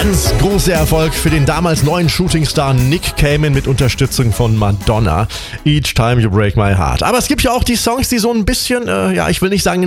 Ganz großer Erfolg für den damals neuen Shootingstar Nick Cayman mit Unterstützung von Madonna. Each Time You Break My Heart. Aber es gibt ja auch die Songs, die so ein bisschen, ich will nicht sagen